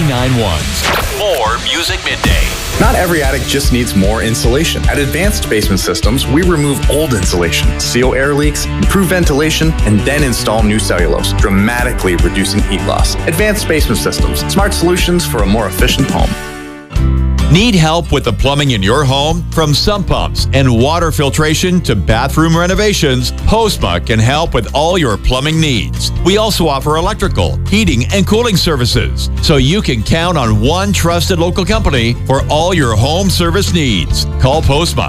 99.1's More Music Midday. Not every attic just needs more insulation. At Advanced Basement Systems, we remove old insulation, seal air leaks, improve ventilation, and then install new cellulose, dramatically reducing heat loss. Advanced Basement Systems, smart solutions for a more efficient home. Need help with the plumbing in your home? From sump pumps and water filtration to bathroom renovations, Postma can help with all your plumbing needs. We also offer electrical, heating, and cooling services, so you can count on one trusted local company for all your home service needs. Call Postma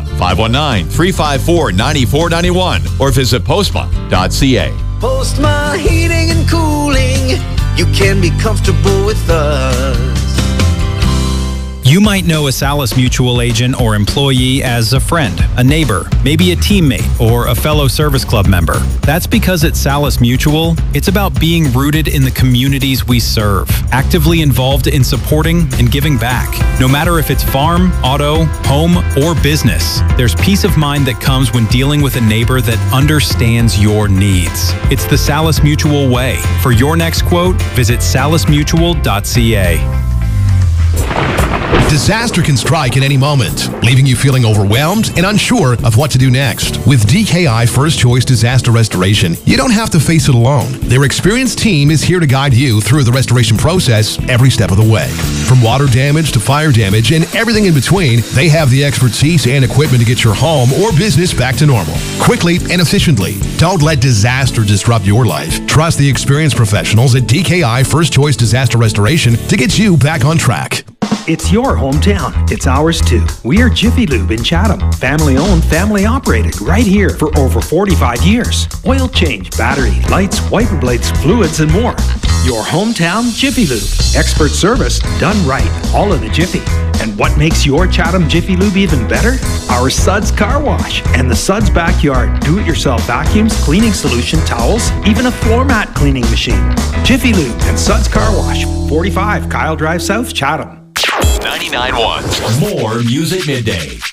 519-354-9491 or visit postma.ca. Postma Heating and Cooling. You can be comfortable with us. You might know a Salis Mutual agent or employee as a friend, a neighbor, maybe a teammate, or a fellow service club member. That's because at Salis Mutual, it's about being rooted in the communities we serve, actively involved in supporting and giving back. No matter if it's farm, auto, home, or business, there's peace of mind that comes when dealing with a neighbor that understands your needs. It's the Salis Mutual way. For your next quote, visit salismutual.ca. Disaster can strike at any moment, leaving you feeling overwhelmed and unsure of what to do next. With DKI First Choice Disaster Restoration, you don't have to face it alone. Their experienced team is here to guide you through the restoration process every step of the way. From water damage to fire damage and everything in between, they have the expertise and equipment to get your home or business back to normal, quickly and efficiently. Don't let disaster disrupt your life. Trust the experienced professionals at DKI First Choice Disaster Restoration to get you back on track. It's your hometown. It's ours too. We are Jiffy Lube in Chatham. Family owned, family operated, right here for over 45 years. Oil change, battery, lights, wiper blades, fluids, and more. Your hometown Jiffy Lube. Expert service done right, all in a jiffy. And what makes your Chatham Jiffy Lube even better? Our Suds Car Wash and the Suds Backyard do-it-yourself vacuums, cleaning solution, towels, even a floor mat cleaning machine. Jiffy Lube and Suds Car Wash, 45 Kyle Drive South, Chatham. 99.1's More Music Midday.